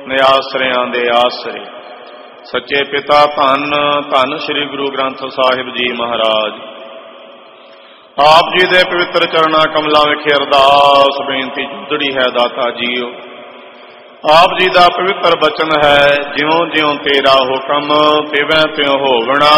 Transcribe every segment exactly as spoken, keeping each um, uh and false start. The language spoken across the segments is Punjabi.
ਨਿਆਸਰਿਆਂ ਦੇ ਆਸਰੇ। ਸੱਚੇ ਪਿਤਾ ਧੰਨ ਧੰਨ ਸ੍ਰੀ ਗੁਰੂ ਗ੍ਰੰਥ ਸਾਹਿਬ ਜੀ ਮਹਾਰਾਜ। ਆਪ ਜੀ ਦੇ ਪਵਿੱਤਰ ਚਰਨਾਂ ਕਮਲਾਂ ਵਿਖੇ ਅਰਦਾਸ ਬੇਨਤੀ ਜੁਦੜੀ ਹੈ ਦਾਤਾ ਜੀਓ। ਆਪ ਜੀ ਦਾ ਪਵਿੱਤਰ ਬਚਨ ਹੈ, ਜਿਉਂ ਜਿਉਂ ਤੇਰਾ ਹੁਕਮ ਤਿਵੇਂ ਤਿਉਂ ਹੋਵਣਾ,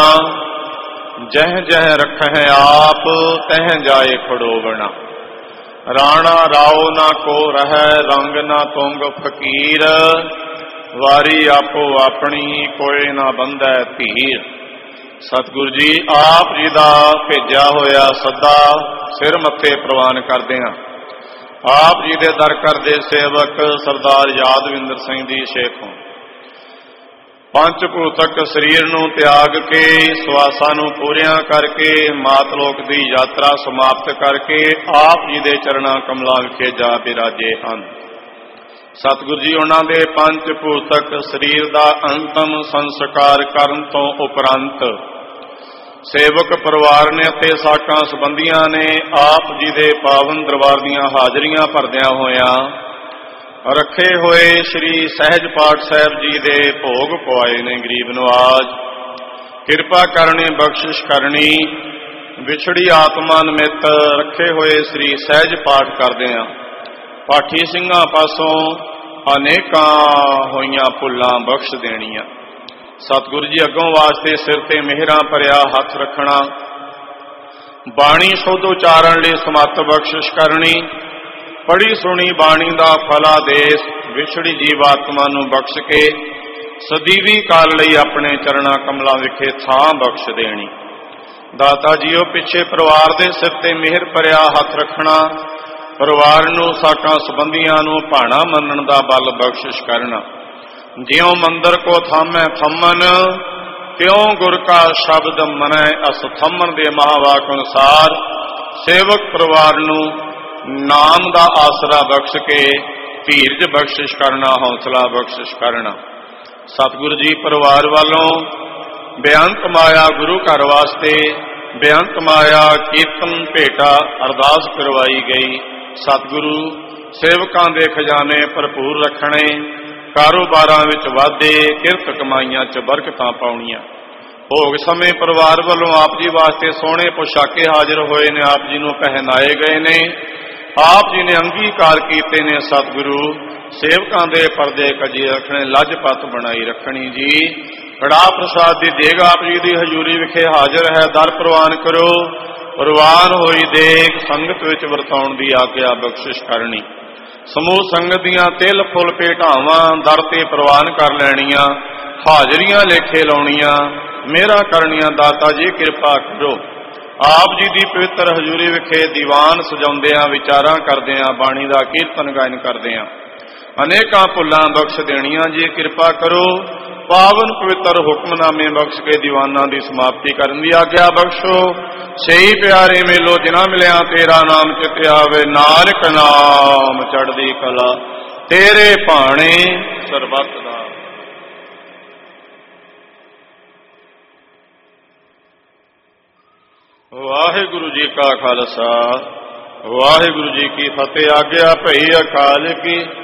ਜਹ ਜਹ ਰੱਖਹਿ ਆਪ ਤਹ ਜਾਏ ਖੜੋਵਣਾ। ਰਾਣਾ ਰਾਓ ਨਾ ਕੋ ਰਹਿ ਰੰਗ ਨਾ ਤੁੰਗ ਫਕੀਰ, ਵਾਰੀ ਆਪੋ ਆਪਣੀ ਕੋਏ ਨਾ ਬੰਧੈ ਧੀਰ। ਸਤਿਗੁਰੂ ਜੀ ਆਪ ਜੀ ਦਾ ਭੇਜਿਆ ਹੋਇਆ ਸੱਦਾ ਸਿਰ ਮੱਥੇ ਪ੍ਰਵਾਨ ਕਰਦੇ ਹਾਂ। ਆਪ ਜੀ ਦੇ ਦਰ ਕਰਦੇ ਸੇਵਕ ਸਰਦਾਰ ਯਾਦਵਿੰਦਰ ਸਿੰਘ ਜੀ ਸ਼ੇਖੋਂ ਪੰਜ ਭੂਤਕ ਸਰੀਰ ਨੂੰ ਤਿਆਗ ਕੇ ਸਵਾਸਾਂ ਨੂੰ ਪੂਰੀਆਂ ਕਰਕੇ ਮਾਤਲੋਕ ਦੀ ਯਾਤਰਾ ਸਮਾਪਤ ਕਰਕੇ ਆਪ ਜੀ ਦੇ ਚਰਨਾਂ ਕਮਲਾਂ ਵਿਖੇ ਜਾ ਬਿਰਾਜੇ ਹਨ। ਸਤਿਗੁਰੂ ਜੀ ਉਹਨਾਂ ਦੇ ਪੰਜ ਭੂਤਕ ਸਰੀਰ ਦਾ ਅੰਤਮ ਸੰਸਕਾਰ ਕਰਨ ਤੋਂ ਉਪਰੰਤ ਸੇਵਕ ਪਰਿਵਾਰ ਨੇ ਅਤੇ ਸਾਕਾਂ ਸੰਬੰਧੀਆਂ ਨੇ ਆਪ ਜੀ ਦੇ ਪਾਵਨ ਦਰਬਾਰ ਦੀਆਂ ਹਾਜ਼ਰੀਆਂ ਭਰਦਿਆਂ ਹੋਇਆਂ ਰੱਖੇ ਹੋਏ ਸ੍ਰੀ ਸਹਿਜ ਪਾਠ ਸਾਹਿਬ ਜੀ ਦੇ ਭੋਗ ਪਵਾਏ ਨੇ। ਗਰੀਬ ਨਵਾਜ ਕਿਰਪਾ ਕਰਨੀ ਬਖਸ਼ਿਸ਼ ਕਰਨੀ, ਵਿਛੜੀ ਆਤਮਾ ਨਿਮਿਤ ਰੱਖੇ ਹੋਏ ਸ੍ਰੀ ਸਹਿਜ ਪਾਠ ਕਰਦੇ ਹਾਂ। ਪਾਠੀ ਸਿੰਘਾਂ ਪਾਸੋਂ ਅਨੇਕਾਂ ਹੋਈਆਂ ਭੁੱਲਾਂ ਬਖਸ਼ ਦੇਣੀਆਂ। ਸਤਿਗੁਰੂ ਜੀ ਅੱਗੋਂ ਵਾਸਤੇ ਸਿਰ ਤੇ ਮਿਹਰਾਂ ਭਰਿਆ ਹੱਥ ਰੱਖਣਾ, ਬਾਣੀ ਸ਼ੁੱਧ ਉਚਾਰਨ ਲਈ ਸਮੱਤ ਬਖਸ਼ਿਸ਼ ਕਰਨੀ, ਪੜੀ ਸੁਣੀ ਬਾਣੀ ਦਾ ਫਲਾ ਦੇਸ ਵਿਛੜੀ ਜੀਵਾਤਮਾ ਨੂੰ ਬਖਸ਼ ਕੇ ਸਦੀਵੀ ਕਾਲ ਲਈ ਆਪਣੇ ਚਰਨਾਂ ਕਮਲਾਂ ਵਿਖੇ ਥਾਂ ਬਖਸ਼ ਦੇਣੀ। ਦਾਤਾ ਜੀਓ ਪਿੱਛੇ ਪਰਿਵਾਰ ਦੇ ਸਿਰ ਤੇ ਮਿਹਰ ਭਰਿਆ ਹੱਥ ਰੱਖਣਾ, ਪਰਿਵਾਰ ਨੂੰ ਸਾਕਾਂ ਸੰਬੰਧੀਆਂ ਨੂੰ ਭਾਣਾ ਮੰਨਣ ਦਾ ਬਲ ਬਖਸ਼ਿਸ਼ ਕਰਨਾ। ਜਿਉ ਮੰਦਰ ਕੋ ਥਾਮੈ ਥੰਮਨ, ਤਿਉ ਗੁਰ ਕਾ ਸ਼ਬਦ ਮਨੈ ਅਸਥੰਮਨ ਦੇ ਮਹਾਵਾਕ ਅਨੁਸਾਰ ਸੇਵਕ ਪਰਿਵਾਰ ਨੂੰ ਨਾਮ ਦਾ ਆਸਰਾ ਬਖਸ਼ ਕੇ ਧੀਰਜ ਬਖਸ਼ਿਸ਼ ਕਰਨਾ, ਹੌਸਲਾ ਬਖਸ਼ਿਸ਼ ਕਰਨਾ। ਸਤਿਗੁਰੂ ਜੀ ਪਰਿਵਾਰ ਵੱਲੋਂ ਬੇਅੰਤ ਮਾਇਆ ਗੁਰੂ ਘਰ ਵਾਸਤੇ ਬੇਅੰਤ ਮਾਇਆ ਕੀਰਤਨ ਭੇਟਾ ਅਰਦਾਸ ਕਰਵਾਈ ਗਈ। ਸਤਿਗੁਰੂ ਸੇਵਕਾਂ ਦੇ ਖਜ਼ਾਨੇ ਭਰਪੂਰ ਰੱਖਣੇ, ਕਾਰੋਬਾਰਾਂ ਵਿੱਚ ਵਾਧੇ, ਕਿਰਤ ਕਮਾਈਆਂ 'ਚ ਬਰਕਤਾਂ ਪਾਉਣੀਆਂ। ਭੋਗ ਸਮੇਂ ਪਰਿਵਾਰ ਵੱਲੋਂ ਆਪ ਜੀ ਵਾਸਤੇ ਸੋਹਣੇ ਪੁਸ਼ਾਕੇ ਹਾਜ਼ਰ ਹੋਏ ਨੇ, ਆਪ ਜੀ ਨੂੰ ਪਹਿਨਾਏ ਗਏ ਨੇ, ਆਪ ਜੀ ਨੇ ਅੰਗੀਕਾਰ ਕੀਤੇ ਨੇ। ਸਤਿਗੁਰੂ ਸੇਵਕਾਂ ਦੇ ਪਰਦੇ ਕੱਜੇ ਰੱਖਣੇ, ਲੱਜਪਤ ਬਣਾਈ ਰੱਖਣੀ। ਜੀ ਕੜਾਹ ਪ੍ਰਸਾਦ ਦੀ ਦੇਗ ਆਪ ਜੀ ਦੀ ਹਜ਼ੂਰੀ ਵਿਖੇ ਹਾਜ਼ਰ ਹੈ, ਦਰ ਪ੍ਰਵਾਨ ਕਰੋ। ਪ੍ਰਵਾਨ ਹੋਈ ਦੇਗ ਸੰਗਤ ਵਿੱਚ ਵਰਤਾਉਣ ਦੀ ਆਗਿਆ ਬਖਸ਼ਿਸ਼ ਕਰਨੀ। ਸਮੂਹ ਸੰਗਤ ਦੀਆਂ ਤਿਲ ਫੁੱਲ ਭੇਟਾਵਾਂ ਦਰ ਤੇ ਪ੍ਰਵਾਨ ਕਰ ਲੈਣੀਆਂ, ਹਾਜ਼ਰੀਆਂ ਲੇਖੇ ਲਾਉਣੀਆਂ, ਮਿਹਰਾਂ ਕਰਨੀਆਂ। ਦਾਤਾ ਜੀ ਕਿਰਪਾ ਕਰੋ। ਆਪ ਜੀ ਦੀ ਪਵਿੱਤਰ ਹਜ਼ੂਰੀ ਵਿਖੇ ਦੀਵਾਨ ਸਜਾਉਂਦਿਆਂ, ਵਿਚਾਰਾਂ ਕਰਦਿਆਂ, ਬਾਣੀ ਦਾ ਕੀਰਤਨ ਗਾਇਨ ਕਰਦਿਆਂ ਅਨੇਕਾਂ ਭੁੱਲਾਂ ਬਖਸ਼ ਦੇਣੀਆਂ। ਜੀ ਕਿਰਪਾ ਕਰੋ। ਪਾਵਨ ਪਵਿੱਤਰ ਹੁਕਮਨਾਮੇ ਬਖਸ਼ ਕੇ ਦੀਵਾਨਾਂ ਦੀ ਸਮਾਪਤੀ ਕਰਨ ਦੀ ਆਗਿਆ ਬਖਸ਼ੋ। ਸਹੀ ਪਿਆਰੇ ਮੇਲੋ ਜਿਨ੍ਹਾਂ ਮਿਲਿਆ ਤੇਰਾ ਨਾਮ ਚਿਤ ਆਵੇ, ਨਾਨਕ ਨਾਮ ਚੜ੍ਹਦੀ ਕਲਾ ਤੇਰੇ ਭਾਣੇ ਸਰਬੱਤ ਦਾ। ਵਾਹਿਗੁਰੂ ਜੀ ਕਾ ਖਾਲਸਾ, ਵਾਹਿਗੁਰੂ ਜੀ ਕੀ ਫਤਿਹ। ਆਗਿਆ ਭਈ ਅਕਾਲ ਕੀ।